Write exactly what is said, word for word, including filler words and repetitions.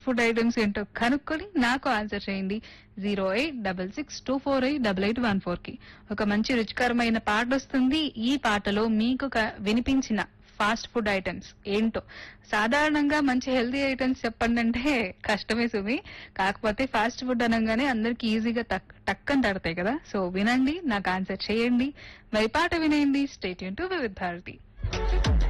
Food items ఏంటో కనుక్కొని నాకు ఆన్సర్ చేయండి zero eight double six two four eight double eight one four కి. ఒక మంచి రుచికరమైన పాట వస్తుంది. ఈ పాటలో మీకు క- వినిపించిన ఫాస్ట్ ఫుడ్ ఐటమ్స్ ఏంటో, సాధారణంగా మంచి హెల్తీ ఐటమ్స్ చెప్పండి అంటే కష్టమే సుమి. కాకపోతే ఫాస్ట్ ఫుడ్ అనగానే అందరికి ఈజీగా టక్ టక్కని తడతాయి కదా. సో వినండి, నాకు ఆన్సర్ చేయండి. మరి పాట వినేయండి. స్టేట్ యూన్ టు వివిధ భారతి.